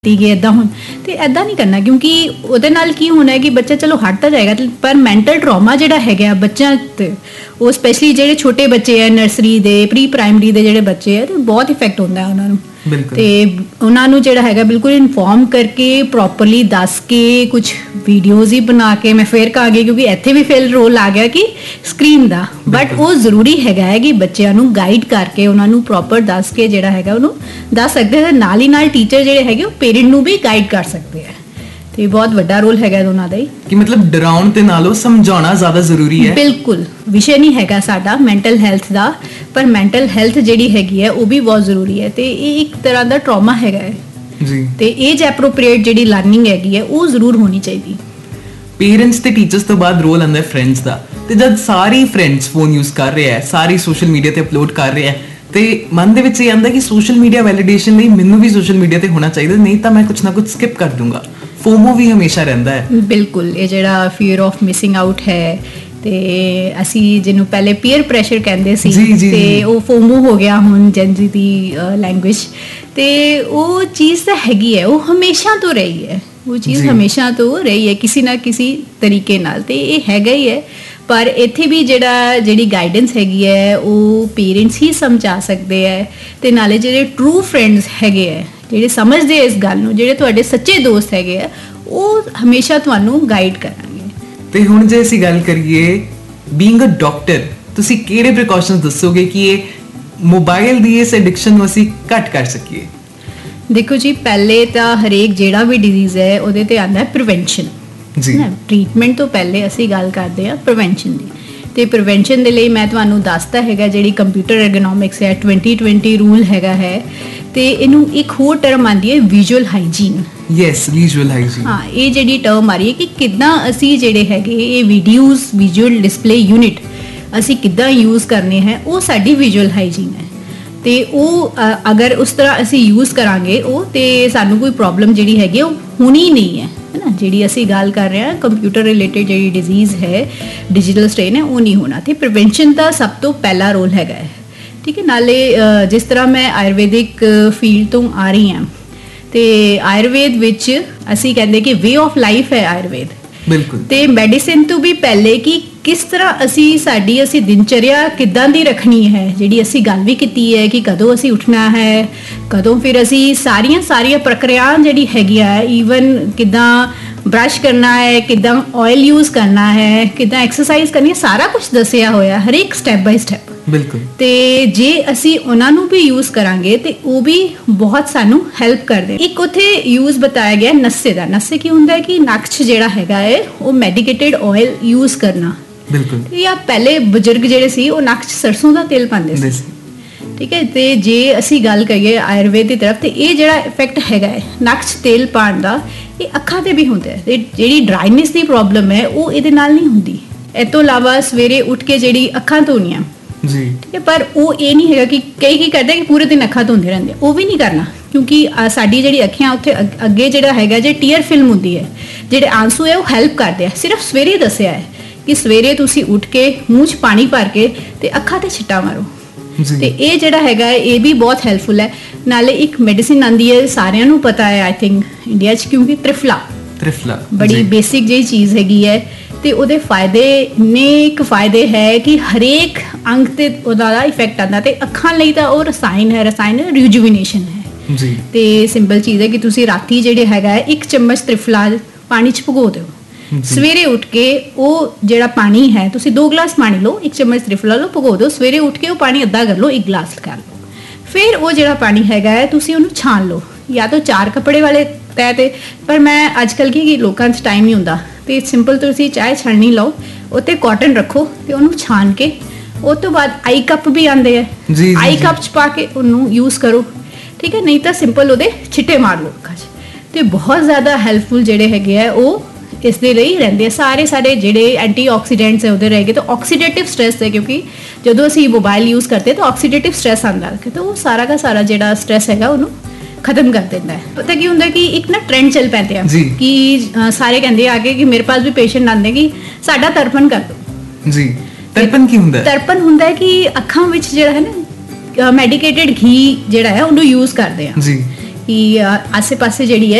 ਕਿ ਇੱਦਾਂ ਹੁਣ ਤੇ ਇੱਦਾਂ ਨਹੀਂ ਕਰਨਾ, ਕਿਉਂਕਿ ਉਹਦੇ ਨਾਲ ਕੀ ਹੋਣਾ ਹੈ ਕਿ ਬੱਚਾ ਚਲੋ ਹਟ ਤਾਂ ਜਾਏਗਾ, ਪਰ ਮੈਂਟਲ ਟਰਾਮਾ ਜਿਹੜਾ ਹੈਗਾ ਬੱਚਿਆਂ ਤੇ, ਉਹ ਸਪੈਸ਼ਲੀ ਜਿਹੜੇ ਛੋਟੇ ਬੱਚੇ ਆ, ਨਰਸਰੀ ਦੇ, ਪ੍ਰੀ ਪ੍ਰਾਇਮਰੀ ਦੇ ਜਿਹੜੇ ਬੱਚੇ ਆ, ਤੇ ਬਹੁਤ ਇਫੈਕਟ ਹੁੰਦਾ ਉਹਨਾਂ ਨੂੰ। ਤੇ ਉਹਨਾਂ ਨੂੰ ਜਿਹੜਾ ਹੈਗਾ ਬਿਲਕੁਲ ਇਨਫੋਰਮ ਕਰਕੇ, ਪ੍ਰੋਪਰਲੀ ਦੱਸ ਕੇ, ਕੁਝ ਵੀਡੀਓਜ਼ ਹੀ ਬਣਾ ਕੇ, ਮੈਂ ਫੇਰ ਕਹਾਂਗੀ ਕਿਉਂਕਿ ਇੱਥੇ ਵੀ ਫੇਲ ਰੋਲ ਆ ਗਿਆ ਕਿ ਸਕਰੀਨ ਦਾ, ਬਟ ਉਹ ਜ਼ਰੂਰੀ ਹੈਗਾ ਹੈ ਕਿ ਬੱਚਿਆਂ ਨੂੰ ਗਾਈਡ ਕਰਕੇ, ਉਹਨਾਂ ਨੂੰ ਪ੍ਰੋਪਰ ਦੱਸ ਕੇ ਜਿਹੜਾ ਹੈਗਾ ਉਹਨੂੰ ਦੱਸ ਸਕਦੇ ਆ। ਨਾਲ ਹੀ ਨਾਲ ਟੀਚਰ ਜਿਹੜੇ ਹੈਗੇ ਉਹ ਪੇਰੈਂਟ ਨੂੰ ਵੀ ਗਾਈਡ ਕਰ ਸਕਦੇ ਆ, ਤੇ ਬਹੁਤ ਵੱਡਾ ਰੋਲ ਹੈਗਾ ਦੋਨਾਂ ਦਾ ਹੀ, ਕਿ ਮਤਲਬ ਡਰਾਉਣ ਤੇ ਨਾਲੋਂ ਸਮਝਾਉਣਾ ਜ਼ਿਆਦਾ ਜ਼ਰੂਰੀ ਹੈ। ਬਿਲਕੁਲ ਵਿਸ਼ੇ ਨਹੀਂ ਹੈਗਾ ਸਾਡਾ ਮੈਂਟਲ ਹੈਲਥ ਦਾ, ਪਰ ਮੈਂਟਲ ਹੈਲਥ ਜਿਹੜੀ ਹੈਗੀ ਹੈ ਉਹ ਵੀ ਬਹੁਤ ਜ਼ਰੂਰੀ ਹੈ, ਤੇ ਇਹ ਇੱਕ ਤਰ੍ਹਾਂ ਦਾ ਟਰਾਮਾ ਹੈਗਾ ਹੈ ਜੀ, ਤੇ ਏਜ ਐਪਰੋਪ੍ਰੀਏਟ ਜਿਹੜੀ ਲਰਨਿੰਗ ਹੈਗੀ ਹੈ ਉਹ ਜ਼ਰੂਰ ਹੋਣੀ ਚਾਹੀਦੀ। ਪੇਰੈਂਟਸ ਤੇ ਟੀਚਰਸ ਤੋਂ ਬਾਅਦ ਰੋਲ ਆਉਂਦਾ ਫਰੈਂਡਸ ਦਾ, ਤੇ ਜਦ ਸਾਰੇ ਫਰੈਂਡਸ ਫੋਨ ਯੂਜ਼ ਕਰ ਰਹੇ ਆ, ਸਾਰੇ ਸੋਸ਼ਲ ਮੀਡੀਆ ਤੇ ਅਪਲੋਡ ਕਰ ਰਹੇ ਆ, ਤੇ ਮਨ ਦੇ ਵਿੱਚ ਇਹ ਆਉਂਦਾ ਕਿ ਸੋਸ਼ਲ ਮੀਡੀਆ ਵੈਲੀਡੇਸ਼ਨ ਲਈ ਮੈਨੂੰ ਵੀ ਸੋਸ਼ਲ ਮੀਡੀਆ ਤੇ ਹੋਣਾ ਚਾਹੀਦਾ, ਨਹੀਂ ਤਾਂ ਮੈਂ ਕੁਝ ਨਾ ਕੁਝ ਸਕਿਪ ਕਰ ਦੂੰਗਾ। ਫੋਮੋ ਵੀ ਹਮੇਸ਼ਾ ਰਹਿੰਦਾ ਹੈ। ਬਿਲਕੁਲ, ਇਹ ਜਿਹੜਾ ਫੀਅਰ ਆਫ ਮਿਸਿੰਗ ਆਊਟ ਹੈ, ਤੇ ਅਸੀਂ ਜਿਹਨੂੰ ਪਹਿਲੇ ਪੀਅਰ ਪ੍ਰੈਸ਼ਰ ਕਹਿੰਦੇ ਸੀ, ਤੇ ਉਹ ਫੋਮੋ ਹੋ ਗਿਆ ਹੁਣ ਜੈਨਜ਼ੀ ਦੀ ਲੈਂਗੁਏਜ, ਤੇ ਉਹ ਚੀਜ਼ ਤਾਂ ਹੈਗੀ ਹੈ, ਉਹ ਹਮੇਸ਼ਾ ਤੋਂ ਰਹੀ ਹੈ, ਉਹ ਚੀਜ਼ ਹਮੇਸ਼ਾ ਤੋਂ ਰਹੀ ਹੈ ਕਿਸੇ ਨਾ ਕਿਸੇ ਤਰੀਕੇ ਨਾਲ, ਤੇ ਇਹ ਹੈਗਾ ਹੀ ਹੈ। ਪਰ ਇੱਥੇ ਵੀ ਜਿਹੜੀ ਗਾਈਡੈਂਸ ਹੈਗੀ ਹੈ ਉਹ ਪੇਰੈਂਟਸ ਹੀ ਸਮਝਾ ਸਕਦੇ ਹੈ, ਤੇ ਨਾਲੇ ਜਿਹੜੇ ਟਰੂ ਫਰੈਂਡਸ ਹੈਗੇ ਹੈ, ਜਿਹੜੇ ਸਮਝਦੇ ਇਸ ਗੱਲ ਨੂੰ, ਜਿਹੜੇ ਤੁਹਾਡੇ ਸੱਚੇ ਦੋਸਤ ਹੈਗੇ ਆ, ਉਹ ਹਮੇਸ਼ਾ ਤੁਹਾਨੂੰ ਗਾਈਡ ਕਰਾਂਗੇ। ਤੇ ਹੁਣ ਜੇ ਅਸੀਂ ਗੱਲ ਕਰੀਏ ਬੀਇੰਗ ਅ ਡਾਕਟਰ, ਤੁਸੀਂ ਕਿਹੜੇ ਪ੍ਰੀਕਾਸ਼ਨਸ ਦੱਸੋਗੇ ਕਿ ਇਹ ਮੋਬਾਈਲ ਦੀ ਇਸ ਐਡਿਕਸ਼ਨ ਨੂੰ ਅਸੀਂ ਘੱਟ ਕਰ ਸਕੀਏ? ਦੇਖੋ ਜੀ, ਪਹਿਲੇ ਤਾਂ ਹਰੇਕ ਜਿਹੜਾ ਵੀ ਡਿਜ਼ੀਜ਼ ਹੈ ਉਹਦੇ ਤੇ ਆਉਂਦਾ ਪ੍ਰੀਵੈਂਸ਼ਨ ਜੀ, ਟ੍ਰੀਟਮੈਂਟ ਤੋਂ ਪਹਿਲੇ ਅਸੀਂ ਗੱਲ ਕਰਦੇ ਆ ਪ੍ਰੀਵੈਂਸ਼ਨ ਦੀ, ਤੇ ਪ੍ਰੀਵੈਂਸ਼ਨ ਦੇ ਲਈ ਮੈਂ ਤੁਹਾਨੂੰ ਦੱਸਦਾ ਹੈਗਾ ਜਿਹੜੀ ਕੰਪਿਊਟਰ ਐਰਗੋਨੋਮਿਕਸ ਹੈ, 2020 ਰੂਲ ਹੈਗਾ ਹੈ, ਤੇ ਇਹਨੂੰ ਇੱਕ ਹੋਰ ਟਰਮ ਆਉਂਦੀ ਹੈ visual hygiene. Yes, visual hygiene. ਹਾਂ, ਇਹ ਜਿਹੜੀ ਟਰਮ ਆ ਰਹੀ ਹੈ ਕਿ ਕਿੱਦਾਂ ਅਸੀਂ ਜਿਹੜੇ ਹੈਗੇ ਇਹ ਵੀਡੀਓਜ਼, ਵਿਜ਼ੂਅਲ ਡਿਸਪਲੇ ਯੂਨਿਟ ਅਸੀਂ ਕਿੱਦਾਂ ਯੂਜ਼ ਕਰਨੇ ਹੈ, ਉਹ ਸਾਡੀ ਵਿਜ਼ੂਅਲ ਹਾਈਜੀਨ ਹੈ, ਤੇ ਉਹ ਅਗਰ ਉਸ ਤਰ੍ਹਾਂ ਅਸੀਂ ਯੂਜ਼ ਕਰਾਂਗੇ ਉਹ, ਤੇ ਸਾਨੂੰ ਕੋਈ ਪ੍ਰੋਬਲਮ ਜਿਹੜੀ ਹੈਗੀ ਉਹ ਹੋਣੀ ਨਹੀਂ ਹੈ ਨਾ। ਜਿਹੜੀ ਅਸੀਂ ਗੱਲ ਕਰ ਰਹੇ ਹਾਂ ਕੰਪਿਊਟਰ ਰਿਲੇਟਡ ਜਿਹੜੀ ਡਿਜ਼ੀਜ਼ ਹੈ, ਡਿਜੀਟਲ ਸਟ੍ਰੇਨ ਹੈ, ਉਹ ਨਹੀਂ ਹੋਣਾ, ਤੇ ਪ੍ਰੀਵੈਂਸ਼ਨ ਦਾ ਸਭ ਤੋਂ ਪਹਿਲਾ ਰੋਲ ਹੈਗਾ ਹੈ। ਠੀਕ ਹੈ, ਨਾਲੇ ਜਿਸ ਤਰ੍ਹਾਂ ਮੈਂ ਆਯੁਰਵੈਦਿਕ ਫੀਲਡ ਤੋਂ ਆ ਰਹੀ ਹਾਂ, ਤੇ ਆਯੁਰਵੇਦ ਵਿੱਚ ਅਸੀਂ ਕਹਿੰਦੇ ਕਿ ਵੇ ਆਫ ਲਾਈਫ ਹੈ ਆਯੁਰਵੇਦ, ਬਿਲਕੁਲ, ਤੇ ਮੈਡੀਸਿਨ ਤੋਂ ਵੀ ਪਹਿਲੇ ਕਿ ਕਿਸ ਤਰ੍ਹਾਂ ਅਸੀਂ ਦਿਨਚਰਿਆ ਕਿੱਦਾਂ ਦੀ ਰੱਖਣੀ ਹੈ, ਜਿਹੜੀ ਅਸੀਂ ਗੱਲ ਵੀ ਕੀਤੀ ਹੈ ਕਿ ਕਦੋਂ ਅਸੀਂ ਉੱਠਣਾ ਹੈ, ਕਦੋਂ ਫਿਰ ਅਸੀਂ ਸਾਰੀਆਂ ਪ੍ਰਕਿਰਿਆ ਜਿਹੜੀ ਹੈਗੀ ਹੈ, ਈਵਨ ਕਿੱਦਾਂ ਬ੍ਰਸ਼ ਕਰਨਾ ਹੈ, ਕਿੱਦਾਂ ਆਇਲ ਯੂਜ਼ ਕਰਨਾ ਹੈ, ਕਿੱਦਾਂ ਐਕਸਰਸਾਈਜ਼ ਕਰਨੀ ਹੈ, ਸਾਰਾ ਕੁਝ ਦੱਸਿਆ ਹੋਇਆ ਹਰੇਕ ਸਟੈਪ ਬਾਈ ਸਟੈਪ। ਬਿਲਕੁਲ, ਤੇ ਜੇ ਅਸੀਂ ਉਹਨਾਂ ਨੂੰ ਵੀ ਯੂਜ਼ ਕਰਾਂਗੇ ਤੇ ਉਹ ਵੀ ਬਹੁਤ ਸਾਨੂੰ ਹੈਲਪ ਕਰਦੇ। ਇੱਕ ਉੱਥੇ ਯੂਜ਼ ਬਤਾਇਆ ਗਿਆ ਨੱਸੇ ਦਾ। ਨੱਸੇ ਕੀ ਹੁੰਦਾ ਹੈ ਕਿ ਨੱਕ 'ਚ ਜਿਹੜਾ ਹੈਗਾ ਹੈ ਉਹ ਮੈਡੀਕੇਟਡ ਆਇਲ ਯੂਜ਼ ਕਰਨਾ। ਬਿਲਕੁਲ, ਜਾਂ ਪਹਿਲੇ ਬਜ਼ੁਰਗ ਜਿਹੜੇ ਸੀ ਉਹ ਨੱਕ 'ਚ ਸਰਸੋਂ ਦਾ ਤੇਲ ਪਾਉਂਦੇ ਸੀ। ਠੀਕ ਹੈ, ਤੇ ਜੇ ਅਸੀਂ ਗੱਲ ਕਰੀਏ ਆਯੁਰਵੇਦ ਦੀ ਤਰਫ, ਤੇ ਇਹ ਜਿਹੜਾ ਇਫੈਕਟ ਹੈਗਾ ਹੈ ਨੱਕ 'ਚ ਤੇਲ ਪਾਉਣ ਦਾ, ਇਹ ਅੱਖਾਂ ਤੇ ਵੀ ਹੁੰਦਾ ਹੈ, ਤੇ ਜਿਹੜੀ ਡਰਾਈਨੈਸ ਦੀ ਪ੍ਰੋਬਲਮ ਹੈ ਉਹ ਇਹਦੇ ਨਾਲ ਨਹੀਂ ਹੁੰਦੀ। ਇਹ ਤੋਂ ਇਲਾਵਾ ਸਵੇਰੇ ਉੱਠ ਕੇ ਜਿਹੜੀ ਅੱਖਾਂ ਧੋਣੀਆਂ ਜੀ, ਠੀਕ ਹੈ, ਪਰ ਉਹ ਇਹ ਨਹੀਂ ਹੈਗਾ ਕਿ ਕਈ ਕੀ ਕਰਦੇ ਕਿ ਪੂਰੇ ਦਿਨ ਅੱਖਾਂ ਧੋਂਦੇ ਰਹਿੰਦੇ, ਉਹ ਵੀ ਨਹੀਂ ਕਰਨਾ, ਕਿਉਂਕਿ ਸਾਡੀ ਜਿਹੜੀ ਅੱਖਾਂ ਉੱਥੇ ਅੱਗੇ ਜਿਹੜਾ ਹੈਗਾ ਜੇ ਟੀਅਰ ਫਿਲਮ ਹੁੰਦੀ ਹੈ, ਜਿਹੜੇ ਆਂਸੂ ਹੈ ਉਹ ਹੈਲਪ ਕਰਦੇ ਆ। ਸਿਰਫ ਸਵੇਰੇ ਦੱਸਿਆ ਹੈ ਕਿ ਸਵੇਰੇ ਤੁਸੀਂ ਉੱਠ ਕੇ ਮੂੰਹ 'ਚ ਪਾਣੀ ਭਰ ਕੇ ਤੇ ਅੱਖਾਂ ਤੇ ਛਿੱਟਾ ਮਾਰੋ, ਤੇ ਇਹ ਜਿਹੜਾ ਹੈਗਾ ਇਹ ਵੀ ਬਹੁਤ ਹੈਲਪਫੁਲ ਹੈ। ਨਾਲੇ ਇੱਕ ਮੈਡੀਸਿਨ ਆਉਂਦੀ ਹੈ, ਸਾਰਿਆਂ ਨੂੰ ਪਤਾ ਹੈ ਆਈ ਥਿੰਕ ਇੰਡੀਆ 'ਚ, ਕਿਉਂਕਿ ਤ੍ਰਿਫਲਾ ਬੜੀ ਬੇਸਿਕ ਜਿਹੀ ਚੀਜ਼ ਹੈਗੀ ਹੈ, ਤੇ ਉਹਦੇ ਨੇਕ ਫਾਇਦੇ ਹੈ ਕਿ ਹਰੇਕ ਅੰਗ ਤੇ ਉਹਦਾ ਇਫੈਕਟ ਆਉਂਦਾ, ਤੇ ਅੱਖਾਂ ਲਈ ਤਾਂ ਉਹ ਰਸਾਇਣ ਹੈ ਰਿਜੂਵੀਨੇਸ਼ਨ ਹੈ ਜੀ। ਤੇ ਸਿੰਪਲ ਚੀਜ਼ ਹੈ ਕਿ ਤੁਸੀਂ ਰਾਤੀ ਜਿਹੜੇ ਹੈਗਾ 1 ਚਮਚ ਤ੍ਰਿਫਲਾ ਪਾਣੀ 'ਚ ਭਗੋ ਦਿਓ, ਸਵੇਰੇ ਉੱਠ ਕੇ ਉਹ ਜਿਹੜਾ ਪਾਣੀ ਹੈ, ਤੁਸੀਂ 2 ਗਲਾਸ ਪਾਣੀ ਲਓ, 1 ਚਮਚ ਤ੍ਰਿਫਲਾ ਲਓ, ਭਗੋ ਦਿਓ, ਸਵੇਰੇ ਉੱਠ ਕੇ ਉਹ ਪਾਣੀ ਅੱਧਾ ਕਰ ਲਓ, 1 ਗਲਾਸ ਕਰ ਲਓ, ਫਿਰ ਉਹ ਜਿਹੜਾ ਪਾਣੀ ਹੈਗਾ ਹੈ ਤੁਸੀਂ ਉਹਨੂੰ ਛਾਣ ਲਓ, ਜਾਂ ਤਾਂ 4 ਕੱਪੜੇ ਵਾਲੇ ਤਹਿ ਤੇ, ਪਰ ਮੈਂ ਅੱਜ ਕੱਲ੍ਹ ਕੀ ਲੋਕਾਂ 'ਚ ਟਾਈਮ ਨਹੀਂ ਹੁੰਦਾ, ਤੇ ਸਿੰਪਲ ਤੁਸੀਂ ਚਾਹੇ ਛਾਣਨੀ ਲਓ, ਉੱਤੇ ਕਾਟਨ ਰੱਖੋ ਤੇ ਉਹਨੂੰ ਛਾਣ ਕੇ, ਉਹ ਤੋਂ ਬਾਅਦ ਆਈ ਕੱਪ ਵੀ ਆਉਂਦੇ ਹੈ, ਆਈ ਕੱਪ 'ਚ ਪਾ ਕੇ ਉਹਨੂੰ ਯੂਜ਼ ਕਰੋ। ਠੀਕ ਹੈ, ਨਹੀਂ ਤਾਂ ਸਿੰਪਲ ਉਹਦੇ ਛਿੱਟੇ ਮਾਰ ਲਓ ਅੱਖਾਂ 'ਚ, ਤੇ ਬਹੁਤ ਜ਼ਿਆਦਾ ਹੈਲਪਫੁਲ ਜਿਹੜੇ ਹੈਗੇ ਆ ਉਹ ਇਸ ਦੇ ਲਈ ਰਹਿੰਦੇ ਆ। ਸਾਰੇ ਸਾਡੇ ਜਿਹੜੇ ਐਂਟੀ ਆਕਸੀਡੈਂਟਸ ਹੈ ਉਹਦੇ ਰਹੇਗੇ, ਤਾਂ ਆਕਸੀਡੇਟਿਵ ਸਟ੍ਰੈਸ ਹੈ, ਕਿਉਂਕਿ ਜਦੋਂ ਅਸੀਂ ਮੋਬਾਈਲ ਯੂਜ਼ ਕਰਦੇ ਤਾਂ ਆਕਸੀਡੇਟਿਵ ਸਟ੍ਰੈਸ ਆਉਂਦਾ, ਤਾਂ ਉਹ ਸਾਰਾ ਦਾ ਸਾਰਾ ਜਿਹੜਾ ਸਟ੍ਰੈਸ ਹੈਗਾ ਉਹਨੂੰ ਖਤਮ ਕਰ ਦਿੰਦਾ ਹੈ। ਪਤਾ ਕੀ ਹੁੰਦਾ ਕਿ ਇੱਕ ਨਾ ਟ੍ਰੈਂਡ ਚੱਲ ਪੈਂਦੇ ਆ ਕਿ ਸਾਰੇ ਕਹਿੰਦੇ ਆ ਕੇ ਕਿ ਮੇਰੇ ਪਾਸ ਵੀ ਪੇਸ਼ੈਂਟ ਆਉਂਦੇ ਕਿ ਸਾਡਾ ਤਰਪਣ ਕਰ ਦਿਓ ਜੀ। ਤਰਪਣ ਕੀ ਹੁੰਦਾ? ਤਰਪਣ ਹੁੰਦਾ ਹੈ ਕਿ ਅੱਖਾਂ ਵਿੱਚ ਜਿਹੜਾ ਹੈ ਨਾ ਮੈਡੀਕੇਟਡ ਘੀ ਜਿਹੜਾ ਹੈ ਉਹਨੂੰ ਯੂਜ਼ ਕਰਦੇ ਆ ਜੀ, ਕਿ ਆਸੇ-ਪਾਸੇ ਜਿਹੜੀ ਹੈ